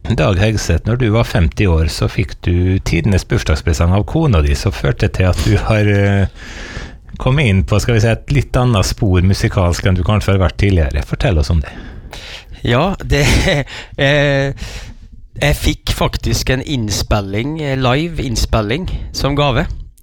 Dag Hegseth, når du var 50 år, så fikk du tidenes bursdagspresang av kona di, så førte til at du har kommet inn på, skal vi si, et litt annet spor musikalsk enn du kanskje har vært tidligere. Fortell oss om det. Ja, jeg fikk faktisk en live innspilling som gave.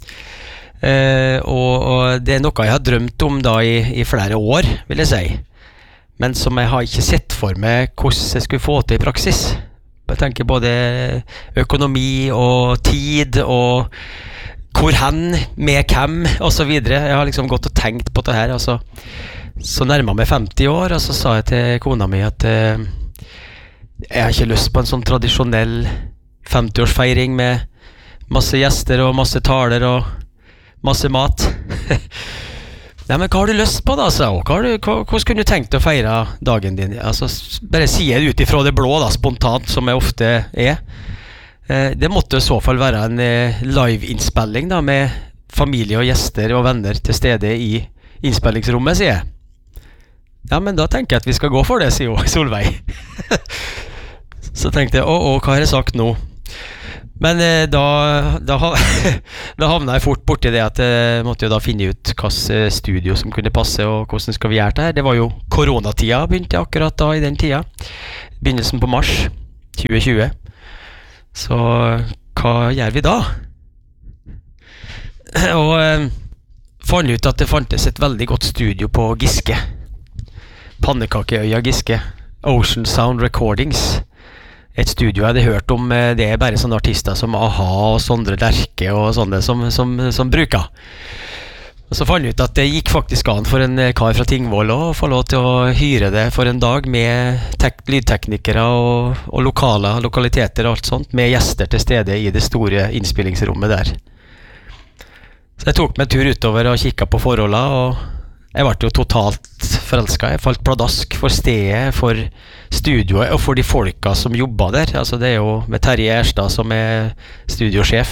Og det noe jeg har drømt om da i flere år, vil jeg si. Men som jeg har ikke sett for meg hvordan jeg skulle få til i praksis. Jeg tenker både økonomi og tid og hvor hen, med hvem og så videre. Jeg har liksom gått og tenkt på det her. Altså. Så nærmet meg 50 år, og så sa jeg til kona mi at jeg har ikke lyst på en sånn tradisjonell 50-årsfeiring med masse gjester og masse taler og masse mat. Nei, men hva har du lyst på da, sa hun? Hvordan kunne du tenkt å feire dagen din? Altså, bare sier det ut ifra det blå da, spontant, som jeg ofte er. Det måtte i så fall være en live-innspilling da, med familie og gjester og venner til stede i innspillingsrommet, sier jeg. Ja, men da tenker jeg at vi skal gå for det, sier hun, Solveig. Så tenkte jeg, hva har jeg sagt nå? Men da havnet jeg fort borti det at jeg måtte jo da finne ut hvilket studio som kunne passe, og hvordan skal vi gjøre det her. Det var jo koronatida, begynte jeg akkurat da i den tida. Begynnelsen på mars 2020. Så hva gjør vi da? Og fant ut at det fantes et veldig godt studio på Giske. Pannekakeøya Giske. Ocean Sound Recordings. Et studio jeg hadde hørt om, det bare sånne artister som A-ha og Sondre Lerche og sånne som bruker. Og så fant jeg ut at det gikk faktisk an for en kar fra Tingvoll å få lov til å hyre det for en dag med lydteknikere og lokaliteter og alt sånt, med gjester til stede i det store innspillingsrommet der. Så jeg tok meg en tur utover og kikket på forholdene, og jeg ble jo totalt forelsket. Jeg falt pladask for stedet, for studioet og for de folka som jobbet der. Altså det jo med Terje Erstad som studiosjef.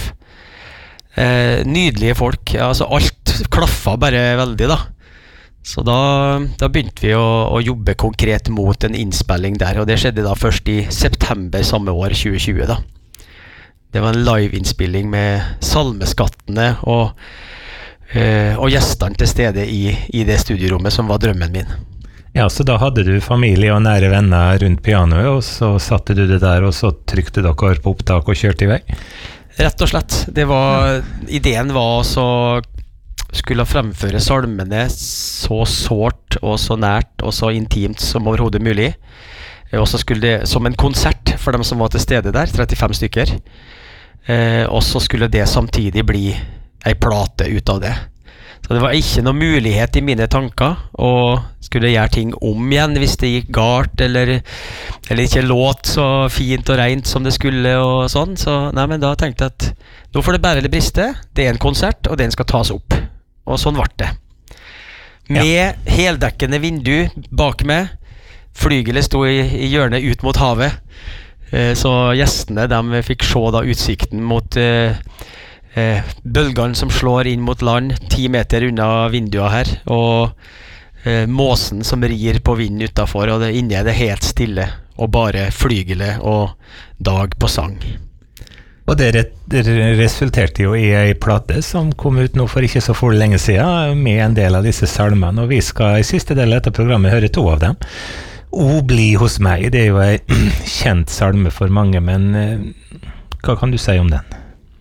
Nydelige folk. Altså alt klaffet bare veldig da. Så da begynte vi å jobbe konkret mot en innspilling der, og det skjedde da først i september samme år, 2020 da. Det var en live-innspilling med salmeskattene og gjestene til stede i det studiorommet som var drømmen min. Ja, så da hadde du familie og nære venner rundt pianoet, og så satte du det der, og så trykte dere på opptak og kjørte i vei? Rett og slett. Ideen var så skulle fremføre salmene så sårt og så nært og så intimt som overhodet mulig. Og så skulle det som en konsert for dem som var til stede der, 35 stykker. Og så skulle det samtidig bli en plate ut av det. Så det var ikke noen mulighet i mine tanker å skulle gjøre ting om igjen hvis det gikk galt, eller ikke låt så fint og rent som det skulle og sånn. Så nei, men da tenkte jeg at nå får det bære eller briste. Det en konsert, og den skal tas opp. Og sånn ble det. Med heldekkende vindu bak meg. Flygelet sto i hjørnet ut mot havet. Så gjestene, de fikk se da utsikten mot bølgene som slår inn mot land 10 meter unna vinduet her, og måsen som rir på vinden utenfor, og inne er det helt stille, og bare flygelet og Dag på sang. Og det resulterte jo i en plate som kom ut nå for ikke så for lenge siden, med en del av disse salmene, og vi skal i siste del av dette programmet høre 2 av dem. O bli hos meg, det er jo en kjent salme for mange, men hva kan du si om den?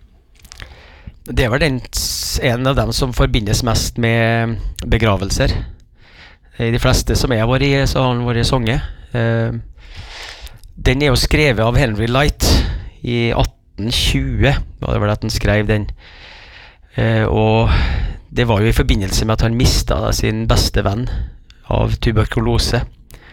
Det var en av dem som forbindes mest med begravelser. I de fleste som jeg har vært i, så har han vært sunget. Den er jo skrevet av Henry Light i 1820, var det vel at han skrev den. Og det var jo i forbindelse med at han mistet sin beste venn av tuberkulose.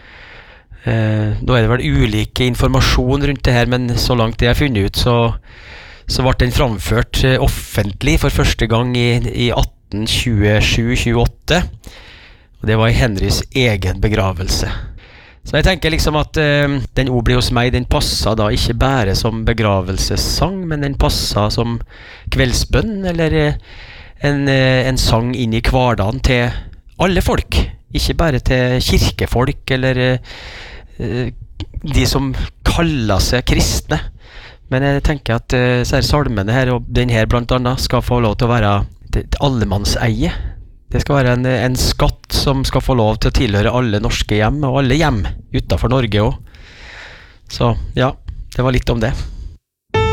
Nå er det vel ulike informasjon rundt det her, men så langt det jeg har funnet ut, så ble den framført offentlig for første gang i 1827-28, og det var i Henrys egen begravelse. Så jeg tenker liksom at den O bli hos meg, den passet da ikke bare som begravelsessang, men den passet som kveldsbønn, eller en sang inn i hverdagen til alle folk, ikke bare til kirkefolk, eller de som kaller seg kristne. Men jeg tenker at så her salmene her, og den her blant annet, skal få lov til å være et allemannseie. Det skal være en skatt som skal få lov til å tilhøre alle norske hjem, og alle hjem utenfor Norge også. Så ja, det var litt om det.